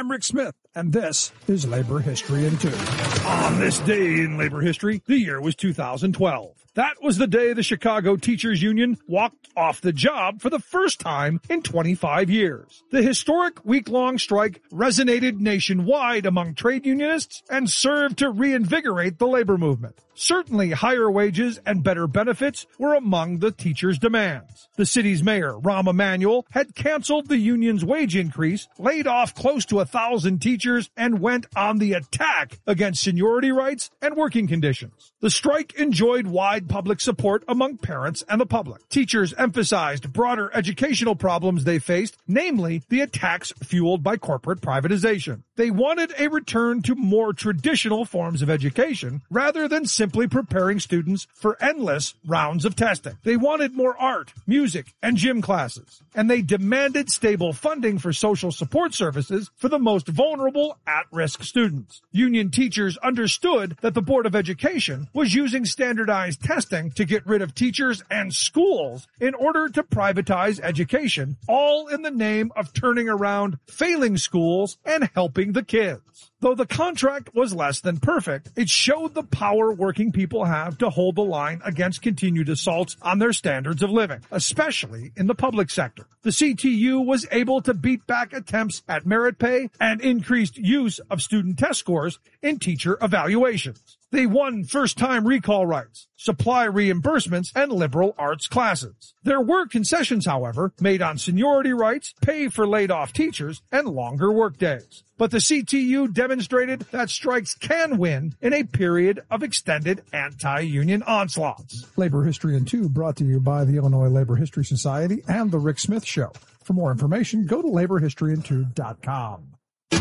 I'm Rick Smith, and this is Labor History in 2. On this day in labor history, the year was 2012. That was the day the Chicago Teachers Union walked off the job for the first time in 25 years. The historic week-long strike resonated nationwide among trade unionists and served to reinvigorate the labor movement. Certainly, higher wages and better benefits were among the teachers' demands. The city's mayor, Rahm Emanuel, had canceled the union's wage increase, laid off close to 1,000 teachers, and went on the attack against seniority rights and working conditions. The strike enjoyed wide public support among parents and the public. Teachers emphasized broader educational problems they faced, namely the attacks fueled by corporate privatization. They wanted a return to more traditional forms of education rather than simply preparing students for endless rounds of testing. They wanted more art, music, and gym classes. And they demanded stable funding for social support services for the most vulnerable at-risk students. Union teachers understood that the Board of Education was using standardized testing to get rid of teachers and schools in order to privatize education, all in the name of turning around failing schools and helping the kids. Though the contract was less than perfect, it showed the power working people have to hold the line against continued assaults on their standards of living, especially in the public sector. The CTU was able to beat back attempts at merit pay and increased use of student test scores in teacher evaluations. They won first-time recall rights, supply reimbursements, and liberal arts classes. There were concessions, however, made on seniority rights, pay for laid-off teachers, and longer workdays. But the CTU demonstrated that strikes can win in a period of extended anti-union onslaughts. Labor History in 2 brought to you by the Illinois Labor History Society and The Rick Smith Show. For more information, go to laborhistoryin2.com.